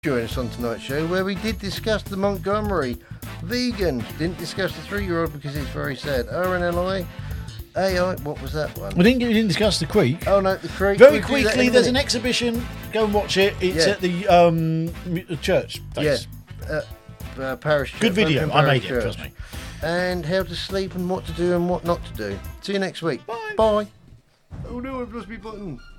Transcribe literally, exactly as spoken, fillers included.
Join us on tonight's show where we did discuss the Montgomery vegan. Didn't discuss the three-year-old because it's very sad. R N L I, A I, what was that one? We didn't, we didn't discuss the Creek. Oh no, the Creek. Very We'll quickly, there's an exhibition. Go and watch it. It's Yeah. at the um, church. Yes, yeah. uh, uh, parish. Good video. Open I made Parish it. Trust Church. me. And how to sleep and what to do and what not to do. See you next week. Bye. Bye. Oh no, I've lost my button.